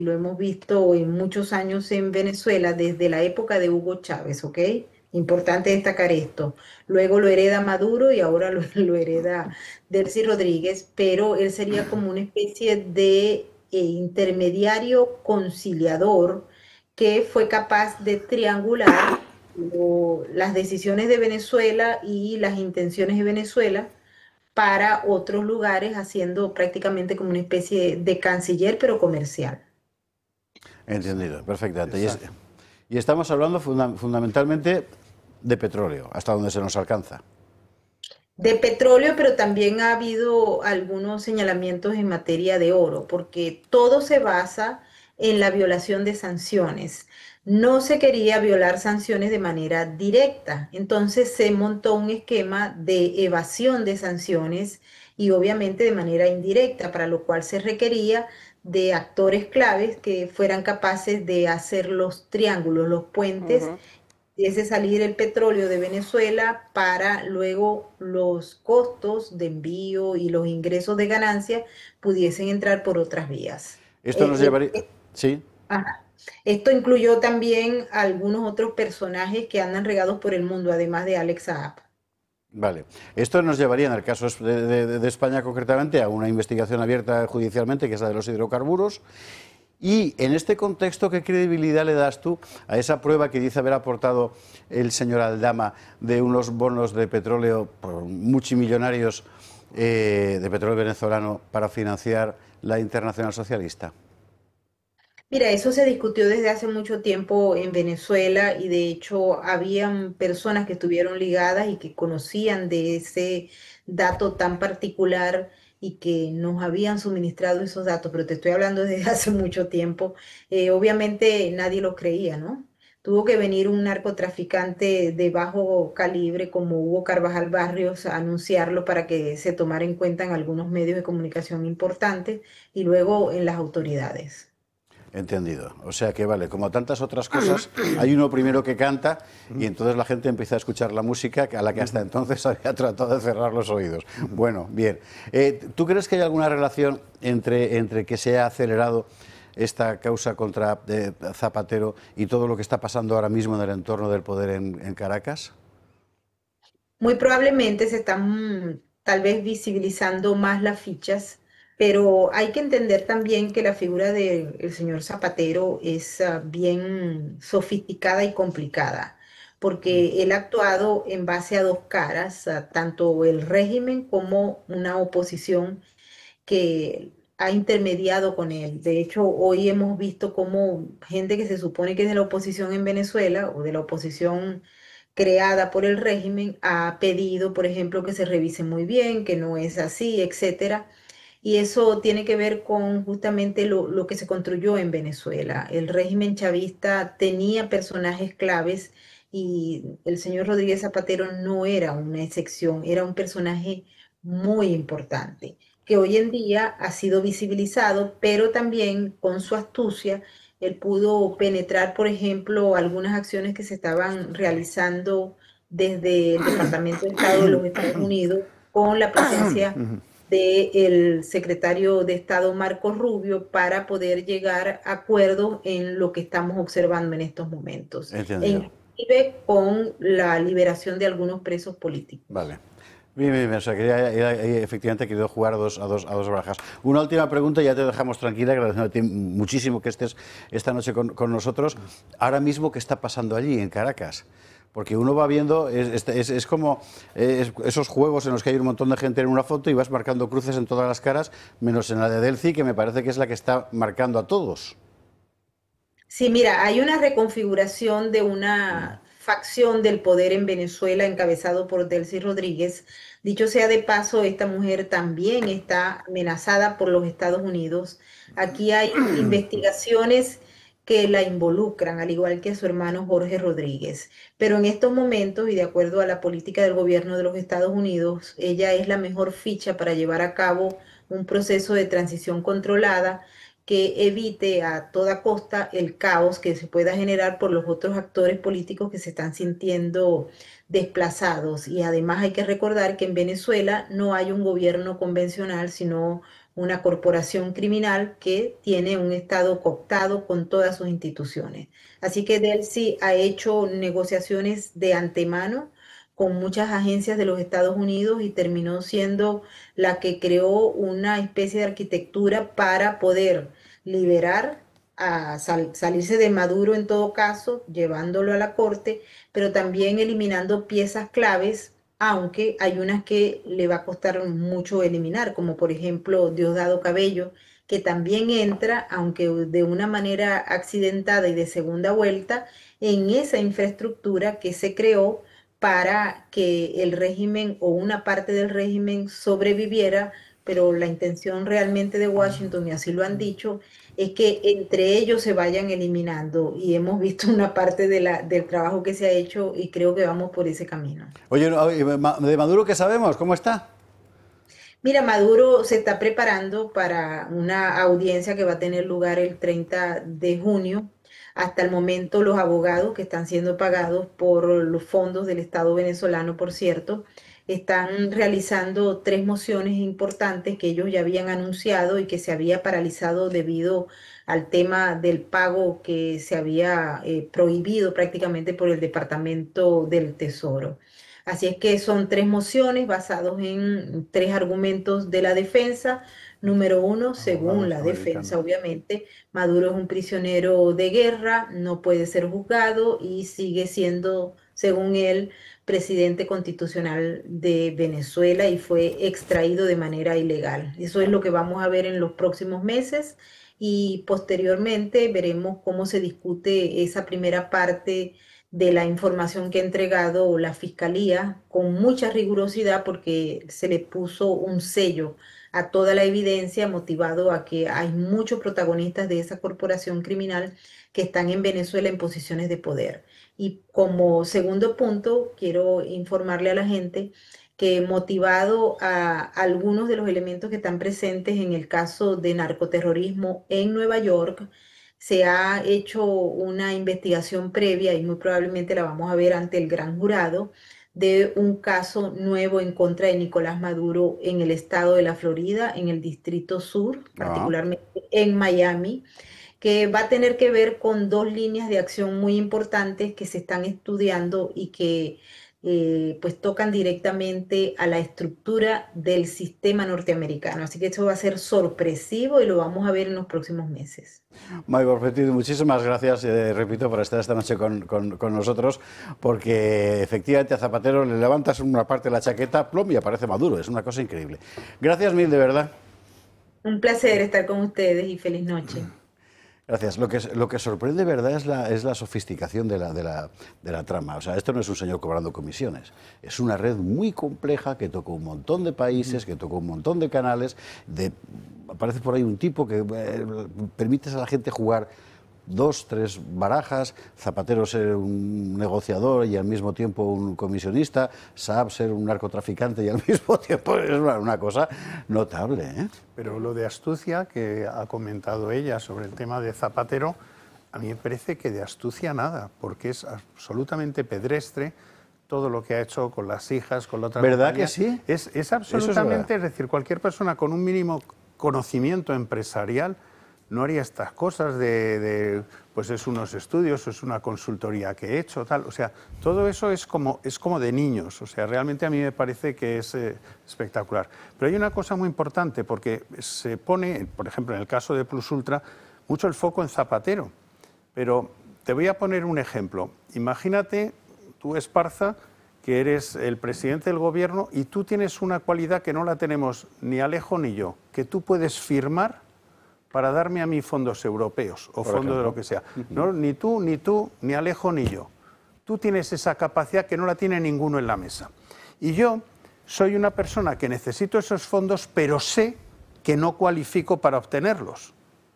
lo hemos visto en muchos años en Venezuela, desde la época de Hugo Chávez, ¿ok? Importante destacar esto. Luego lo hereda Maduro y ahora lo hereda Delcy Rodríguez, pero él sería como una especie de intermediario conciliador que fue capaz de triangular las decisiones de Venezuela y las intenciones de Venezuela para otros lugares, haciendo prácticamente como una especie de canciller, pero comercial. Entendido, perfectamente. Exacto. Y estamos hablando fundamentalmente de petróleo, hasta donde se nos alcanza. De petróleo, pero también ha habido algunos señalamientos en materia de oro, porque todo se basa en la violación de sanciones. No se quería violar sanciones de manera directa, entonces se montó un esquema de evasión de sanciones y obviamente de manera indirecta, para lo cual se requería de actores claves que fueran capaces de hacer los triángulos, los puentes, Ujú. pudiese salir el petróleo de Venezuela para luego los costos de envío y los ingresos de ganancia pudiesen entrar por otras vías. Esto nos llevaría... Sí, Ajá. Esto incluyó también algunos otros personajes que andan regados por el mundo, además de Alex Saab. vale. Esto nos llevaría, en el caso de España concretamente, a una investigación abierta judicialmente, que es la de los hidrocarburos. Y en este contexto, ¿qué credibilidad le das tú a esa prueba que dice haber aportado el señor Aldama de unos bonos de petróleo multimillonarios de petróleo venezolano para financiar la Internacional Socialista? Mira, eso se discutió desde hace mucho tiempo en Venezuela y de hecho habían personas que estuvieron ligadas y que conocían de ese dato tan particular y que nos habían suministrado esos datos, pero te estoy hablando desde hace mucho tiempo. Obviamente nadie lo creía, ¿no? Tuvo que venir un narcotraficante de bajo calibre como Hugo Carvajal Barrios a anunciarlo para que se tomara en cuenta en algunos medios de comunicación importantes y luego en las autoridades. Entendido. O sea que vale, como tantas otras cosas, hay uno primero que canta y entonces la gente empieza a escuchar la música a la que hasta entonces había tratado de cerrar los oídos. Bueno, bien. ¿Tú crees que hay alguna relación entre que se ha acelerado esta causa contra Zapatero y todo lo que está pasando ahora mismo en el entorno del poder en Caracas? Muy probablemente se están tal vez visibilizando más las fichas, pero hay que entender también que la figura del señor Zapatero es bien sofisticada y complicada, porque él ha actuado en base a dos caras, tanto el régimen como una oposición que ha intermediado con él. De hecho, hoy hemos visto cómo gente que se supone que es de la oposición en Venezuela o de la oposición creada por el régimen ha pedido, por ejemplo, que se revise muy bien, que no es así, etcétera. Y eso tiene que ver con justamente lo que se construyó en Venezuela. El régimen chavista tenía personajes claves y el señor Rodríguez Zapatero no era una excepción, era un personaje muy importante, que hoy en día ha sido visibilizado, pero también con su astucia, él pudo penetrar, por ejemplo, algunas acciones que se estaban realizando desde el Departamento de Estado de los Estados Unidos con la presencia del secretario de Estado Marco Rubio para poder llegar a acuerdos en lo que estamos observando en estos momentos, e Entendido. inclusive con la liberación de algunos presos políticos. Vale. Bien, bien, bien. O sea, que efectivamente he querido jugar a dos barajas. Una última pregunta y ya te dejamos tranquila, agradeciéndote muchísimo que estés esta noche con nosotros. Ahora mismo, ¿qué está pasando allí, en Caracas? Porque uno va viendo, es como esos juegos en los que hay un montón de gente en una foto y vas marcando cruces en todas las caras, menos en la de Delcy, que me parece que es la que está marcando a todos. Sí, mira, hay una reconfiguración de una facción del poder en Venezuela encabezado por Delcy Rodríguez. Dicho sea de paso, esta mujer también está amenazada por los Estados Unidos. Aquí hay investigaciones que la involucran, al igual que a su hermano Jorge Rodríguez. Pero en estos momentos, y de acuerdo a la política del gobierno de los Estados Unidos, ella es la mejor ficha para llevar a cabo un proceso de transición controlada que evite a toda costa el caos que se pueda generar por los otros actores políticos que se están sintiendo desplazados. Y además hay que recordar que en Venezuela no hay un gobierno convencional, sino una corporación criminal que tiene un Estado cooptado con todas sus instituciones. Así que Delcy ha hecho negociaciones de antemano con muchas agencias de los Estados Unidos y terminó siendo la que creó una especie de arquitectura para poder liberar salirse de Maduro en todo caso, llevándolo a la corte, pero también eliminando piezas claves, aunque hay unas que le va a costar mucho eliminar, como por ejemplo Diosdado Cabello, que también entra, aunque de una manera accidentada y de segunda vuelta, en esa infraestructura que se creó para que el régimen o una parte del régimen sobreviviera, pero la intención realmente de Washington, y así lo han dicho, es que entre ellos se vayan eliminando y hemos visto una parte del trabajo que se ha hecho y creo que vamos por ese camino. Oye, de Maduro, ¿qué sabemos? ¿Cómo está? Mira, Maduro se está preparando para una audiencia que va a tener lugar el 30 de junio. Hasta el momento los abogados que están siendo pagados por los fondos del Estado venezolano, por cierto, están realizando tres mociones importantes que ellos ya habían anunciado y que se había paralizado debido al tema del pago que se había prohibido prácticamente por el Departamento del Tesoro. Así es que son tres mociones basadas en tres argumentos de la defensa. Número uno, según Abogados la defensa, americanos. obviamente, Maduro es un prisionero de guerra, no puede ser juzgado y sigue siendo, según él, presidente constitucional de Venezuela y fue extraído de manera ilegal. Eso es lo que vamos a ver en los próximos meses y posteriormente veremos cómo se discute esa primera parte de la información que ha entregado la Fiscalía con mucha rigurosidad porque se le puso un sello a toda la evidencia motivado a que hay muchos protagonistas de esa corporación criminal que están en Venezuela en posiciones de poder. Y como segundo punto, quiero informarle a la gente que motivado a algunos de los elementos que están presentes en el caso de narcoterrorismo en Nueva York, se ha hecho una investigación previa y muy probablemente la vamos a ver ante el gran jurado de un caso nuevo en contra de Nicolás Maduro en el estado de la Florida, en el Distrito Sur, Ah. particularmente en Miami, que va a tener que ver con dos líneas de acción muy importantes que se están estudiando y que pues tocan directamente a la estructura del sistema norteamericano. Así que eso va a ser sorpresivo y lo vamos a ver en los próximos meses. Maybor Petit, muchísimas gracias, repito, por estar esta noche con nosotros, porque efectivamente a Zapatero le levantas una parte de la chaqueta, plom, y aparece Maduro. Es una cosa increíble. Gracias mil, de verdad. Un placer estar con ustedes y feliz noche. Gracias. Lo que sorprende, verdad, es la sofisticación de la trama. O sea, esto no es un señor cobrando comisiones. Es una red muy compleja que toca un montón de países, que toca un montón de canales. Aparece por ahí un tipo que permite a la gente jugar dos, tres barajas, Zapatero ser un negociador y al mismo tiempo un comisionista, Saab ser un narcotraficante y al mismo tiempo es una cosa notable, ¿eh? Pero lo de astucia que ha comentado ella sobre el tema de Zapatero, a mí me parece que de astucia nada, porque es absolutamente pedestre todo lo que ha hecho con las hijas, con la otra ¿Verdad compañía. que sí? Es absolutamente, verdad. es decir, cualquier persona con un mínimo conocimiento empresarial no haría estas cosas pues es unos estudios, es una consultoría que he hecho, tal. O sea, todo eso es como de niños. O sea, realmente a mí me parece que es espectacular. Pero hay una cosa muy importante, porque se pone, por ejemplo, en el caso de Plus Ultra, mucho el foco en Zapatero. Pero te voy a poner un ejemplo. Imagínate, tú, Esparza, que eres el presidente del gobierno y tú tienes una cualidad que no la tenemos ni Alejo ni yo, que tú puedes firmar para darme a mí fondos europeos o fondos de lo que sea. ¿No? Ni tú, ni Alejo, ni yo. Tú tienes esa capacidad que no la tiene ninguno en la mesa. Y yo soy una persona que necesito esos fondos, pero sé que no cualifico para obtenerlos.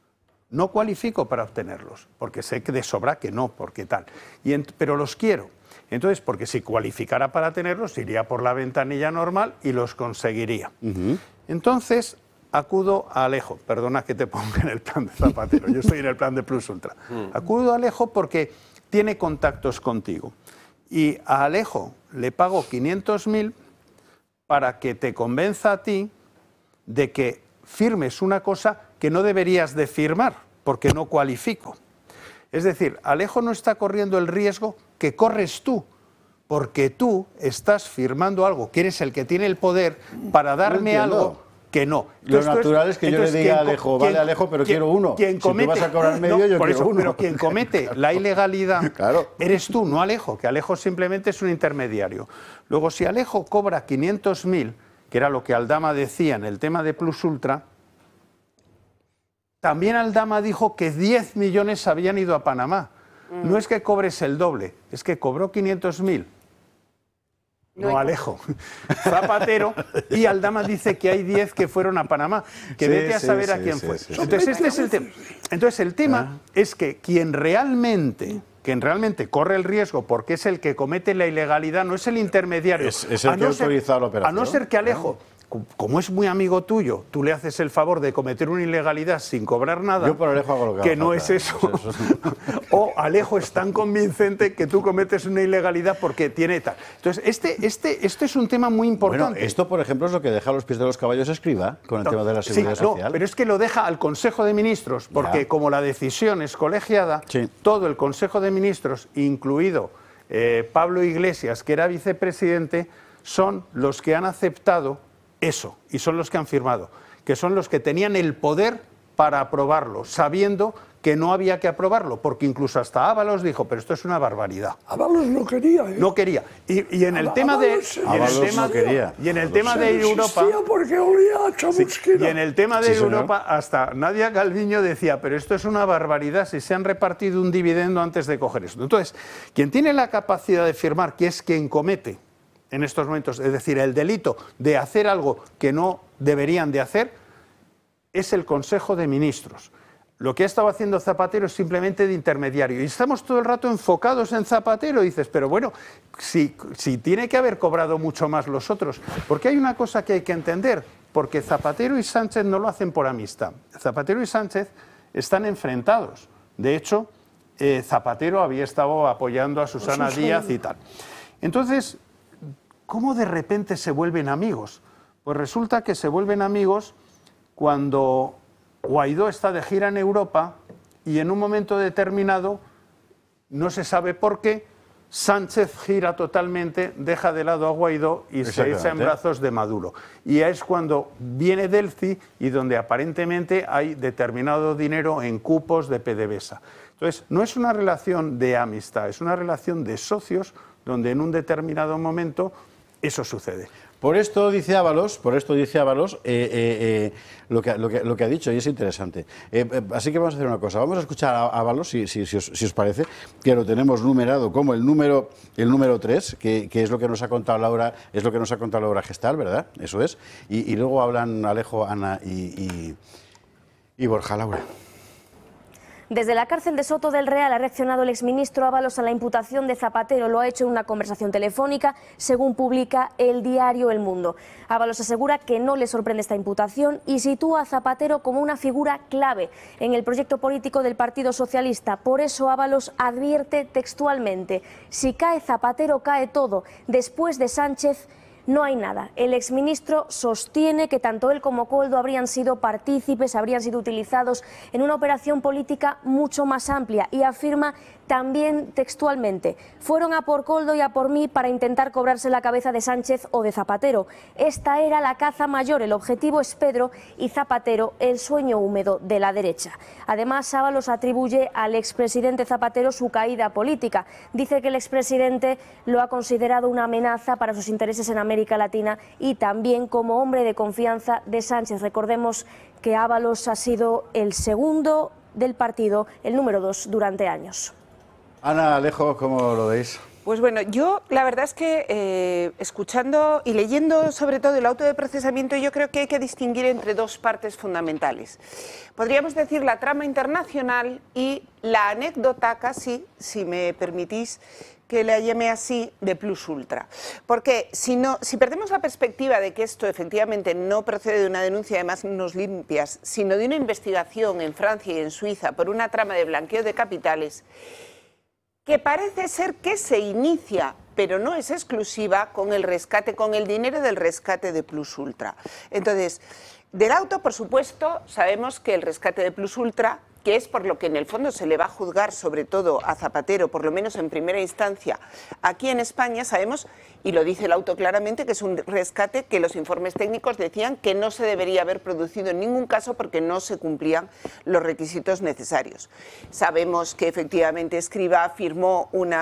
No cualifico para obtenerlos, porque sé que de sobra que no, porque tal. Pero los quiero. Entonces, porque si cualificara para tenerlos, iría por la ventanilla normal y los conseguiría. Entonces, acudo a Alejo, perdona que te ponga en el plan de Zapatero, yo estoy en el plan de Plus Ultra. Acudo a Alejo porque tiene contactos contigo. Y a Alejo le pago 500.000 para que te convenza a ti de que firmes una cosa que no deberías de firmar, porque no cualifico. Es decir, Alejo no está corriendo el riesgo que corres tú, porque tú estás firmando algo, que eres el que tiene el poder para darme algo que no. Entonces, lo natural es que yo le diga a Alejo, vale Alejo, pero quiero uno. Si tú vas a cobrar medio, yo quiero uno. Pero quien comete la ilegalidad eres tú, no Alejo, que Alejo simplemente es un intermediario. Luego, si Alejo cobra 500.000, que era lo que Aldama decía en el tema de Plus Ultra, también Aldama dijo que 10 millones habían ido a Panamá. No es que cobres el doble, es que cobró 500.000. No Alejo, Zapatero, y Aldama dice que hay 10 que fueron a Panamá, que vete a saber a quién fue. Entonces este es el tema. Entonces el tema es que quien realmente corre el riesgo, porque es el que comete la ilegalidad, no es el intermediario. Es el que ha autorizado la operación. A no ser que Alejo, como es muy amigo tuyo, tú le haces el favor de cometer una ilegalidad sin cobrar nada. Yo por Alejo hago lo que no es eso. O Alejo es tan convincente que tú cometes una ilegalidad porque tiene tal. Entonces, este es un tema muy importante. Bueno, esto, por ejemplo, es lo que deja a los pies de los caballos Escrivá con el tema de la seguridad social. Pero es que lo deja al Consejo de Ministros, porque como la decisión es colegiada, todo el Consejo de Ministros, incluido Pablo Iglesias, que era vicepresidente, son los que han aceptado eso, y son los que han firmado, que son los que tenían el poder para aprobarlo, sabiendo que no había que aprobarlo, porque incluso hasta Ábalos dijo, pero esto es una barbaridad. Ábalos no quería, ¿eh? No quería. Y en el tema de Europa, porque olía a chamusquina. Y en el tema de Europa, hasta Nadia Calviño decía, pero esto es una barbaridad si se han repartido un dividendo antes de coger esto. Entonces, quien tiene la capacidad de firmar, que es quien comete en estos momentos, es decir, el delito de hacer algo que no deberían de hacer, es el Consejo de Ministros. Lo que ha estado haciendo Zapatero es simplemente de intermediario. Y estamos todo el rato enfocados en Zapatero. Y dices, pero bueno, si tiene que haber cobrado mucho más los otros. Porque hay una cosa que hay que entender, porque Zapatero y Sánchez no lo hacen por amistad. Zapatero y Sánchez están enfrentados. De hecho, Zapatero había estado apoyando a Susana Díaz y tal. Entonces, ¿cómo de repente se vuelven amigos? Pues resulta que se vuelven amigos cuando Guaidó está de gira en Europa y en un momento determinado, no se sabe por qué, Sánchez gira totalmente, deja de lado a Guaidó y se echa en brazos de Maduro. Y es cuando viene Delcy y donde aparentemente hay determinado dinero en cupos de PDVSA. Entonces, no es una relación de amistad, es una relación de socios donde en un determinado momento eso sucede. Por esto dice Ábalos, lo que ha dicho, y es interesante. Así que vamos a hacer una cosa, vamos a escuchar a Ábalos, si os parece, que lo tenemos numerado como el número 3, que es lo que nos ha contado Laura, Gestal, ¿verdad? Eso es. Y luego hablan Alejo, Ana y Borja. Laura. Desde la cárcel de Soto del Real ha reaccionado el exministro Ábalos a la imputación de Zapatero. Lo ha hecho en una conversación telefónica, según publica el diario El Mundo. Ábalos asegura que no le sorprende esta imputación y sitúa a Zapatero como una figura clave en el proyecto político del Partido Socialista. Por eso Ábalos advierte textualmente: si cae Zapatero, cae todo. Después de Sánchez no hay nada. El exministro sostiene que tanto él como Koldo habrían sido partícipes, habrían sido utilizados en una operación política mucho más amplia y afirma también textualmente: fueron a por Koldo y a por mí para intentar cobrarse la cabeza de Sánchez o de Zapatero. Esta era la caza mayor, el objetivo es Pedro y Zapatero, el sueño húmedo de la derecha. Además, Ábalos atribuye al expresidente Zapatero su caída política. Dice que el expresidente lo ha considerado una amenaza para sus intereses en América Latina y también como hombre de confianza de Sánchez. Recordemos que Ábalos ha sido el segundo del partido, el número 2 durante años. Ana, Alejo, ¿cómo lo veis? Pues bueno, yo la verdad es que escuchando y leyendo sobre todo el auto de procesamiento, yo creo que hay que distinguir entre dos partes fundamentales. Podríamos decir la trama internacional y la anécdota casi, si me permitís que la llame así, de Plus Ultra. Porque si perdemos la perspectiva de que esto efectivamente no procede de una denuncia de manos limpias, sino de una investigación en Francia y en Suiza por una trama de blanqueo de capitales, que parece ser que se inicia, pero no es exclusiva, con el rescate, con el dinero del rescate de Plus Ultra. Entonces, Del auto, por supuesto, sabemos que el rescate de Plus Ultra, que es por lo que en el fondo se le va a juzgar sobre todo a Zapatero, por lo menos en primera instancia, aquí en España sabemos, y lo dice el auto claramente, que es un rescate que los informes técnicos decían que no se debería haber producido en ningún caso porque no se cumplían los requisitos necesarios. Sabemos que efectivamente Escrivá firmó una